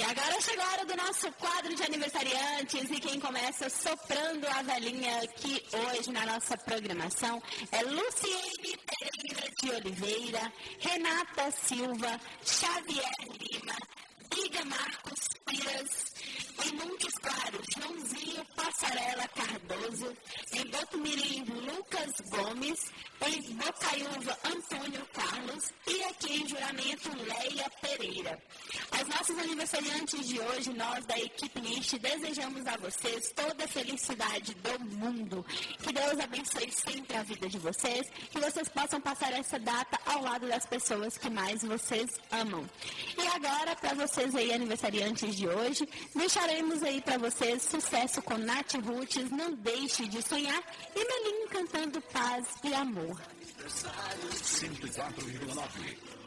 Agora chegou a hora do nosso quadro de aniversariantes e quem começa soprando a velhinha aqui hoje na nossa programação é Luciene Pereira de Oliveira, Renata Silva, Xavier Lima, Biga Marcos Piras, em Montes Claros, Joãozinho Passarela Cardoso, em Botumirim, Lucas Gomes, em Bocaiúva, Antônio Carlos e aqui em Juramento, Leia Pereira. Aos nossos aniversariantes de hoje, nós da equipe NIST desejamos a vocês toda a felicidade do mundo. Que Deus abençoe sempre a vida de vocês, que vocês possam passar essa data ao lado das pessoas que mais vocês amam. E agora, para vocês aí, aniversariantes de hoje, deixaremos aí para vocês sucesso com Nath Roots, Não Deixe de Sonhar, e Melim cantando Paz e Amor. 104,9